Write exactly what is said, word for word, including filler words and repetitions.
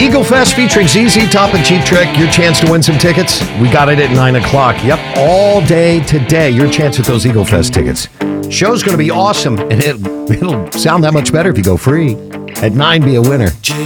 Eagle Fest featuring Z Z Top and Cheap Trick. Your chance to win some tickets. We got it at nine o'clock. Yep, all day today. Your chance at those Eagle Fest tickets. Show's going to be awesome, and it, it'll sound that much better if you go free. At nine, be a winner.